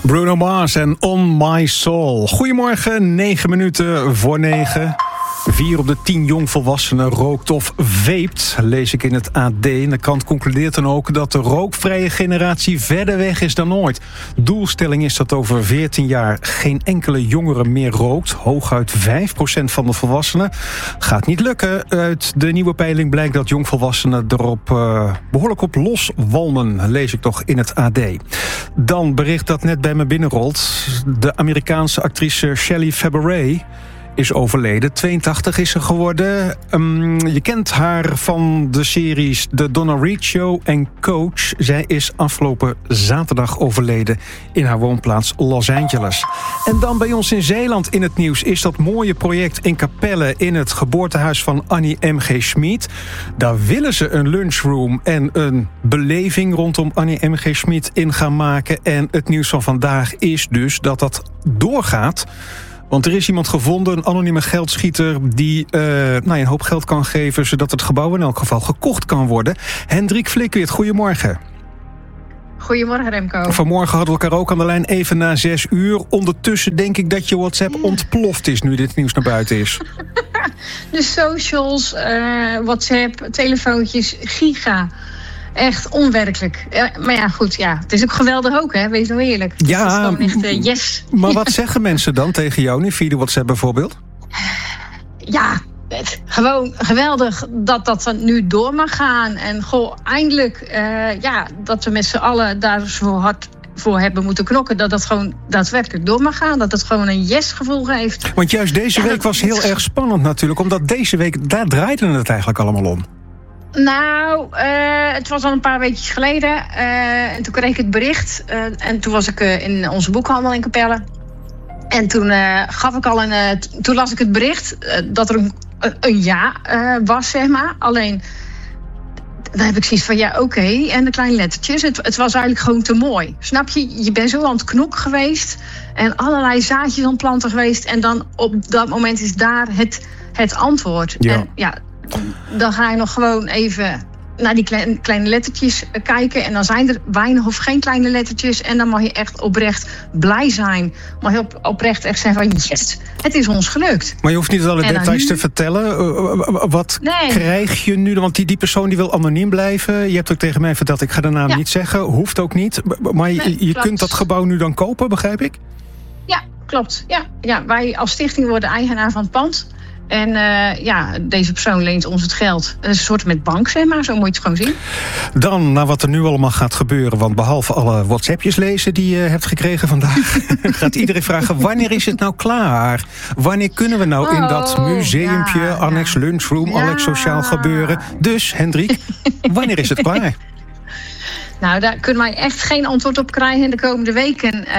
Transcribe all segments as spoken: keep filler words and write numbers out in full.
Bruno Mars en On My Soul. Goedemorgen, negen minuten voor negen. Vier op de tien jongvolwassenen rookt of vapet, lees ik in het A D. En de krant concludeert dan ook dat de rookvrije generatie verder weg is dan ooit. Doelstelling is dat over veertien jaar geen enkele jongere meer rookt. Hooguit vijf procent van de volwassenen. Gaat niet lukken. Uit de nieuwe peiling blijkt dat jongvolwassenen erop uh, behoorlijk op loswalmen, lees ik toch in het A D. Dan bericht dat net bij me binnenrolt. De Amerikaanse actrice Shelley Fabares is overleden. tweeëntachtig is ze geworden. Um, je kent haar van de series The Donna Reed Show en Coach. Zij is afgelopen zaterdag overleden in haar woonplaats Los Angeles. En dan bij ons in Zeeland in het nieuws is dat mooie project in Capelle in het geboortehuis van Annie M G. Schmid. Daar willen ze een lunchroom en een beleving rondom Annie M G. Schmid in gaan maken. En het nieuws van vandaag is dus dat dat doorgaat. Want er is iemand gevonden, een anonieme geldschieter, die uh, nou ja, een hoop geld kan geven, zodat het gebouw in elk geval gekocht kan worden. Hendrik Flikweert, goedemorgen. Goedemorgen, Remco. Vanmorgen hadden we elkaar ook aan de lijn, even na zes uur. Ondertussen denk ik dat je WhatsApp ontploft is nu dit nieuws naar buiten is. De socials, uh, WhatsApp, telefoontjes, giga. Echt onwerkelijk. Ja, maar ja, goed, ja. Het is ook geweldig ook, hè? Wees nou eerlijk. Ja, het is gewoon echt uh, yes. Maar wat zeggen mensen dan tegen jou nu via de WhatsApp bijvoorbeeld? Ja, het, gewoon geweldig dat dat nu door mag gaan. En goh, eindelijk, uh, ja, dat we met z'n allen daar zo hard voor hebben moeten knokken, dat dat gewoon daadwerkelijk door mag gaan. Dat het gewoon een yes-gevoel geeft. Want juist deze ja, week was heel erg spannend natuurlijk, omdat deze week, daar draaide het eigenlijk allemaal om. Nou, uh, het was al een paar weekjes geleden. Uh, en toen kreeg ik het bericht. Uh, en toen was ik uh, in onze boekhandel in Capelle. En toen uh, gaf ik al een. Uh, t- toen las ik het bericht uh, dat er een, een ja uh, was, zeg maar. Alleen, dan heb ik zoiets van ja, oké. Okay. En de kleine lettertjes. Het, het was eigenlijk gewoon te mooi. Snap je? Je bent zo aan het knokken geweest. En allerlei zaadjes aan het planten geweest. En dan op dat moment is daar het, het antwoord. Ja. En ja. Dan ga je nog gewoon even naar die kleine, kleine lettertjes kijken. En dan zijn er weinig of geen kleine lettertjes. En dan mag je echt oprecht blij zijn. Mag je op, oprecht echt zeggen van yes, het is ons gelukt. Maar je hoeft niet alle details nu te vertellen. Uh, wat nee. krijg je nu? Want die, die persoon die wil anoniem blijven. Je hebt ook tegen mij verteld, ik ga de naam ja. niet zeggen. Hoeft ook niet. Maar je, nee, je kunt dat gebouw nu dan kopen, begrijp ik? Ja, klopt. Ja, ja, wij als stichting worden eigenaar van het pand. En uh, ja, deze persoon leent ons het geld. Het is een soort met bank, zeg maar. Zo moet je het gewoon zien. Dan naar wat er nu allemaal gaat gebeuren. Want behalve alle WhatsAppjes lezen die je hebt gekregen vandaag, gaat iedereen vragen, wanneer is het nou klaar? Wanneer kunnen we nou in dat oh, museumpje, ja, annex ja. lunchroom, ja. annex sociaal gebeuren? Dus, Hendrik, wanneer is het klaar? Nou, daar kunnen wij echt geen antwoord op krijgen in de komende weken. Uh,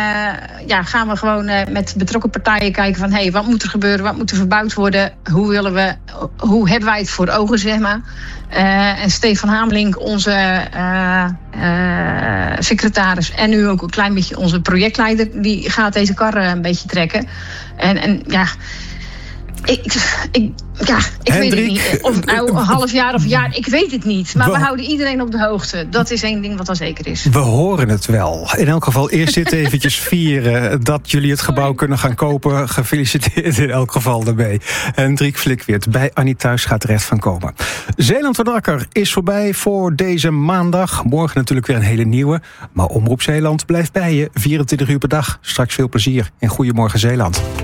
ja, gaan we gewoon uh, met betrokken partijen kijken van, hé, hey, wat moet er gebeuren, wat moet er verbouwd worden, hoe willen we, hoe hebben wij het voor ogen, zeg maar. Uh, en Stefan Hamelink, onze uh, uh, secretaris en nu ook een klein beetje onze projectleider, die gaat deze kar uh, een beetje trekken. En, en ja... Ik, ik, ja, ik Hendrik, weet het niet. Of het nou een half jaar of jaar, ik weet het niet. Maar we, we houden iedereen op de hoogte. Dat is één ding wat al zeker is. We horen het wel. In elk geval eerst dit eventjes vieren dat jullie het gebouw kunnen gaan kopen. Gefeliciteerd in elk geval daarbij. Hendrik Flikweert bij Annie Thuis gaat er echt van komen. Zeeland wordt wakker is voorbij voor deze maandag. Morgen natuurlijk weer een hele nieuwe. Maar Omroep Zeeland blijft bij je vierentwintig uur per dag. Straks veel plezier en Goedemorgen Zeeland.